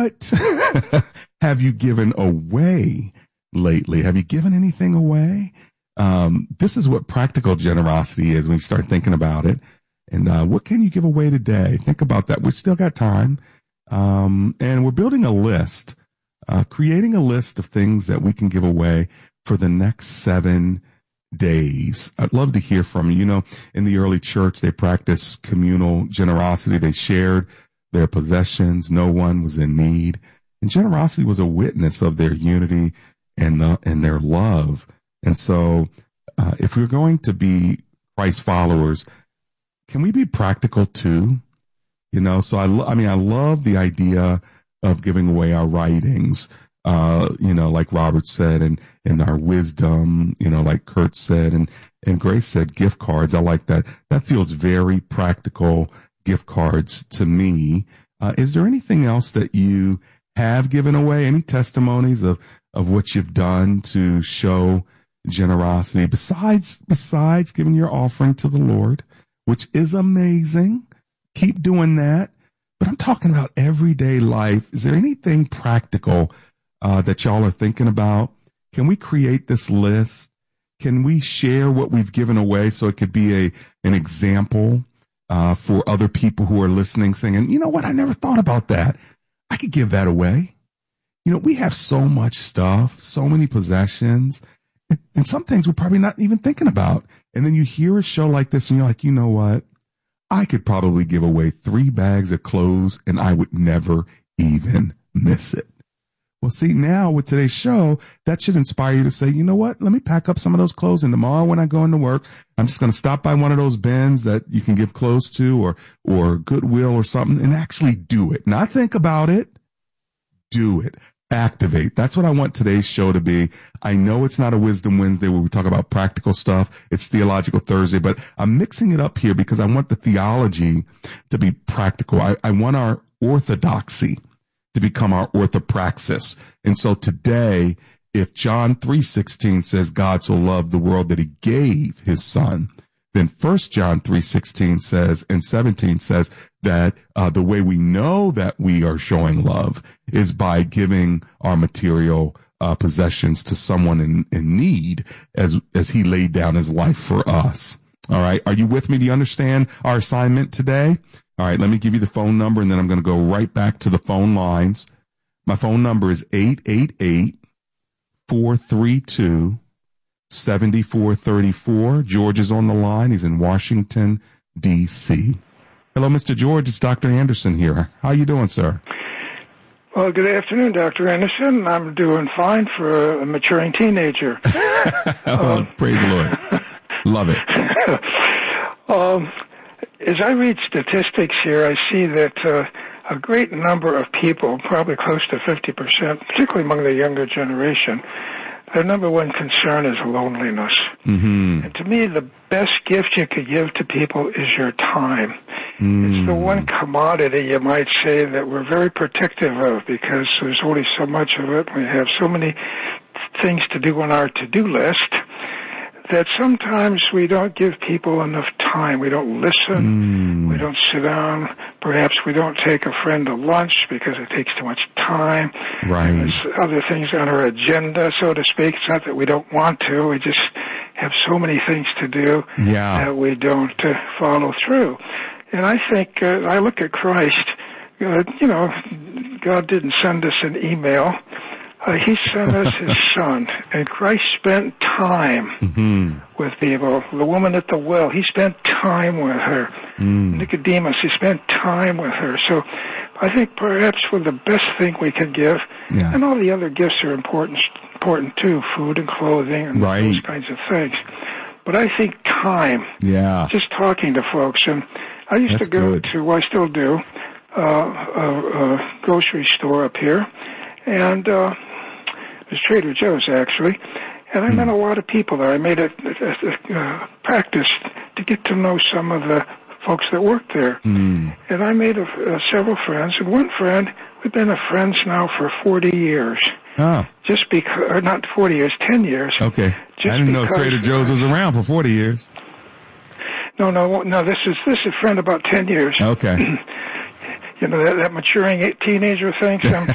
what have you given away lately? Have you given anything away? This is what practical generosity is when you start thinking about it. And what can you give away today? Think about that. We've still got time. And we're building a list, creating a list of things that we can give away for the next 7 days. I'd love to hear from you. You know, in the early church, they practiced communal generosity. They shared their possessions. No one was in need. And generosity was a witness of their unity and their love. And so, if we're going to be Christ followers, can we be practical too? You know, so I love the idea of giving away our writings, like Robert said, and our wisdom, like Kurt said, and Grace said, gift cards. I like that. That feels very practical, gift cards to me. Is there anything else that you have given away? Any testimonies of what you've done to show generosity besides giving your offering to the Lord, which is amazing? Keep doing that. But I'm talking about everyday life. Is there anything practical that y'all are thinking about? Can we create this list? Can we share what we've given away so it could be an example for other people who are listening, saying, you know what, I never thought about that. I could give that away. You know, we have so much stuff, so many possessions, and some things we're probably not even thinking about. And then you hear a show like this and you're like, you know what? I could probably give away 3 bags of clothes and I would never even miss it. Well, see, now with today's show, that should inspire you to say, you know what? Let me pack up some of those clothes. And tomorrow when I go into work, I'm just going to stop by one of those bins that you can give clothes to or Goodwill or something and actually do it. Not think about it. Do it. Activate. That's what I want today's show to be. I know it's not a Wisdom Wednesday where we talk about practical stuff. It's Theological Thursday, but I'm mixing it up here because I want the theology to be practical. I want our orthodoxy to become our orthopraxis. And so today, if John 3:16 says God so loved the world that he gave his son, then 1 John 3:16 says and 17 says that the way we know that we are showing love is by giving our material possessions to someone in need as he laid down his life for us. All right. Are you with me? Do you understand our assignment today? All right. Let me give you the phone number and then I'm going to go right back to the phone lines. My phone number is 888-432-7434. George is on the line. He's in Washington, D.C. Hello, Mr. George. It's Dr. Anderson here. How are you doing, sir? Well, good afternoon, Dr. Anderson. I'm doing fine for a maturing teenager. Praise the Lord. Love it. As I read statistics here, I see that a great number of people, probably close to 50%, particularly among the younger generation, their number one concern is loneliness. Mm-hmm. And to me, the best gift you could give to people is your time. It's the one commodity, you might say, that we're very protective of because there's only so much of it. We have so many things to do on our to-do list that sometimes we don't give people enough time. We don't listen. We don't sit down. Perhaps we don't take a friend to lunch because it takes too much time. Right. There's other things on our agenda, so to speak. It's not that we don't want to. We just have so many things to do that we don't follow through. And I think, I look at Christ, God didn't send us an email. He sent us his son, and Christ spent time with people. The woman at the well, he spent time with her. Nicodemus, he spent time with her. So I think perhaps for the best thing we can give, and all the other gifts are important too, food and clothing and those kinds of things. But I think time, just talking to folks. And I used to go to, well, I still do, a grocery store up here, and it was Trader Joe's, actually, and I met a lot of people there. I made a practice to get to know some of the folks that worked there, and I made several friends, and one friend, we've been friends now for 40 years. Oh. Just because, or not 40 years, 10 years. Okay. I didn't know Trader Joe's was around for 40 years. No, this is a friend about 10 years. Okay. That maturing teenager thing.